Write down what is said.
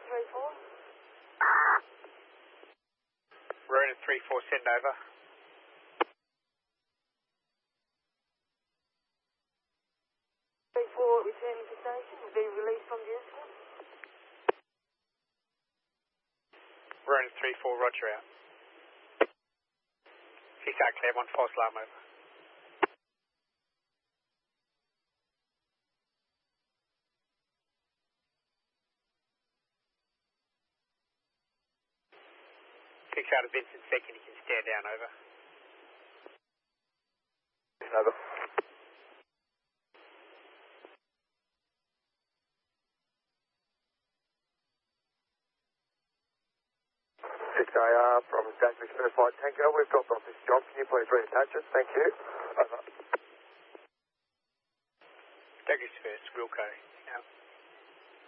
3-4. Rotor 3-4, send over. 3-4 returning to station, will be released from the escort. Rotor 3-4, roger out. CSAT clear, 1 false alarm over. Six out of Vincent second, you can stand down, over. Over. 6AR from James First Flight Tango. We've dropped off this job. Can you please reattach it? Thank you. Over. Douglas first, Wilco.